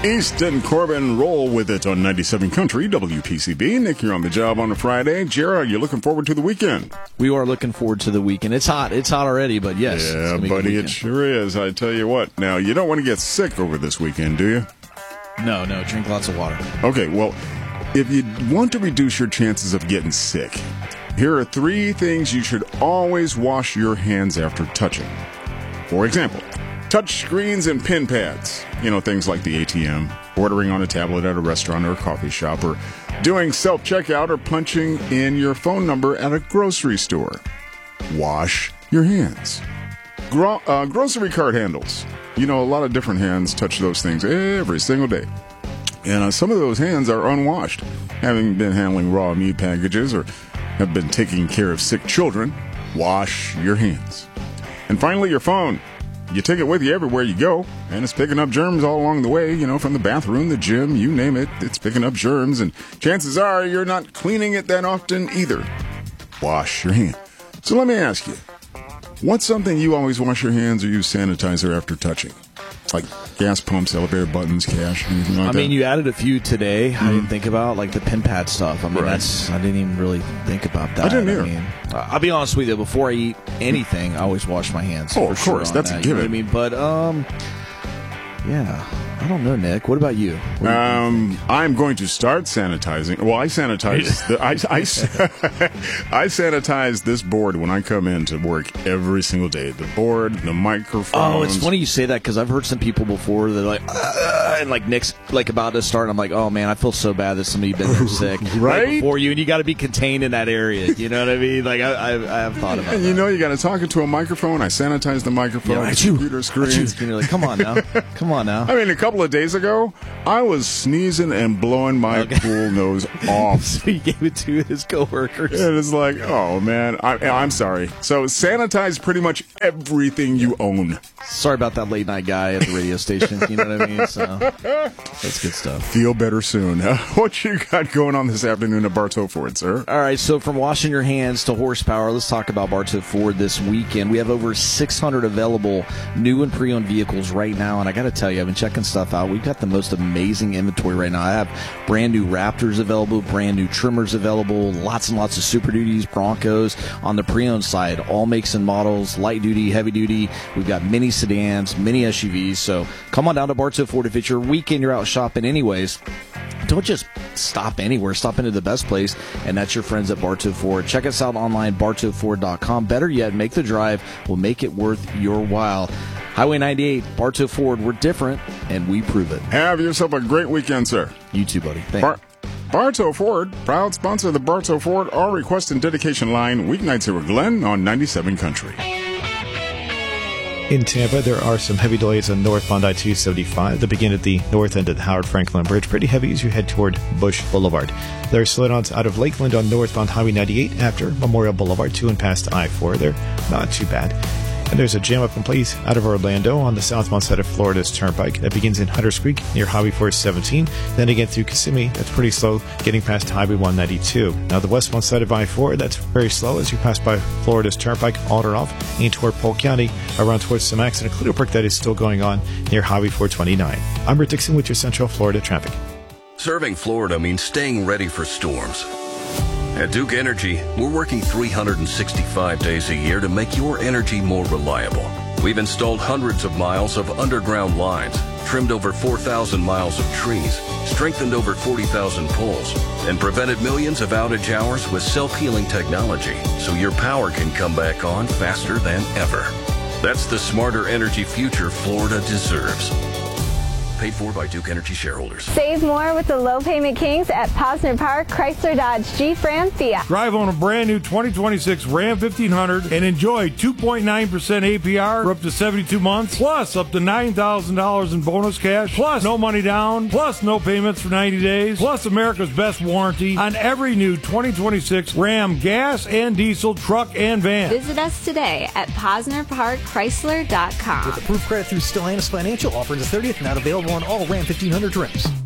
Easton Corbin, roll with it on 97 Country, WPCB. Nick, you're on the job on a Friday. Jared, you looking forward to the weekend? We are looking forward to the weekend. It's hot. It's hot already, but yes. Yeah, buddy, it sure is. I tell you what. Now, you don't want to get sick over this weekend, do you? No. Drink lots of water. Okay, well, if you want to reduce your chances of getting sick, here are 3 things you should always wash your hands after touching. For example, touch screens and pin pads. You know, things like the ATM, ordering on a tablet at a restaurant or a coffee shop, or doing self-checkout or punching in your phone number at a grocery store. Wash your hands. Grocery cart handles. You know, a lot of different hands touch those things every single day. And some of those hands are unwashed, having been handling raw meat packages or have been taking care of sick children. Wash your hands. And finally, your phone. You take it with you everywhere you go, and it's picking up germs all along the way, you know, from the bathroom, the gym, you name it, it's picking up germs, and chances are you're not cleaning it that often either. Wash your hands. So let me ask you, what's something you always wash your hands or use sanitizer after touching? Like gas pumps, elevator buttons, cash, anything like that? I mean, you added a few today. I didn't think about, like the pin pad stuff. I mean, Right. I didn't even really think about that. I didn't either. I mean, I'll be honest with you. Before I eat anything, I always wash my hands. Oh, for of sure course. on That's a that, you know what I given. mean? But, yeah. I don't know, Nick. What about you? What do you think? I'm going to start sanitizing. Well, I sanitize. I sanitize this board when I come in to work every single day. The board, the microphones. Oh, it's funny you say that because I've heard some people before that are like, and like Nick's like about to start. And I'm like, oh man, I feel so bad that somebody been there sick Right? before you, and you got to be contained in that area. You know what I mean? Like I have thought about And that. you know, you got to talk into a microphone. I sanitize the microphone, Yeah, the achoo, computer screens. achoo. And you're like, come on now. I mean, a couple of days ago, I was sneezing and blowing my pool nose off. So he gave it to his coworkers. And it's like, oh, man, I'm sorry. So sanitize pretty much everything you own. Sorry about that late night guy at the radio station. You know what I mean? So that's good stuff. Feel better soon. What you got going on this afternoon at Bartow Ford, sir? All right, so from washing your hands to horsepower, let's talk about Bartow Ford this weekend. We have over 600 available new and pre-owned vehicles right now, and I got to tell you, I've been checking stuff out. We've got the most amazing inventory right now. I have brand new Raptors available, brand new Trimmers available, lots and lots of Super Duties, Broncos. On the pre-owned side, all makes and models, light duty, heavy duty. We've got mini sedans, mini SUVs. So come on down to Bartow Ford. If it's your weekend, you're out shopping anyways, don't just stop anywhere. Stop into the best place, and that's your friends at Bartow Ford. Check us out online, bartowford.com. Better yet, make the drive. We'll make it worth your while. Highway 98, Bartow Ford. We're different, and we prove it. Have yourself a great weekend, sir. You too, buddy. Thank you. Bartow Ford, proud sponsor of the Bartow Ford All Request and Dedication line, weeknights here with Glenn on 97 Country. In Tampa, there are some heavy delays on northbound I-275 that begin at the north end of the Howard Franklin Bridge. Pretty heavy as you head toward Bush Boulevard. There are slowdowns out of Lakeland on northbound Highway 98 after Memorial Boulevard to and past I-4. They're not too bad. And there's a jam-up in place out of Orlando on the southbound side of Florida's Turnpike. That begins in Hunters Creek near Highway 417. Then again through Kissimmee, that's pretty slow, getting past Highway 192. Now the westbound side of I-4, that's very slow as you pass by Florida's Turnpike, Alder off, and toward Polk County, around towards some accident. Clear Park that is still going on near Highway 429. I'm Rick Dixon with your Central Florida traffic. Serving Florida means staying ready for storms. At Duke Energy, we're working 365 days a year to make your energy more reliable. We've installed hundreds of miles of underground lines, trimmed over 4,000 miles of trees, strengthened over 40,000 poles, and prevented millions of outage hours with self-healing technology so your power can come back on faster than ever. That's the smarter energy future Florida deserves. Paid for by Duke Energy shareholders. Save more with the low payment kings at Posner Park, Chrysler, Dodge, Jeep, Ram, Fiat. Drive on a brand new 2026 Ram 1500 and enjoy 2.9% APR for up to 72 months, plus up to $9,000 in bonus cash, plus no money down, plus no payments for 90 days, plus America's best warranty on every new 2026 Ram gas and diesel truck and van. Visit us today at PosnerParkChrysler.com. With approved credit through Stellantis Financial, offer to the 30th, not available on all Ram 1500 trims.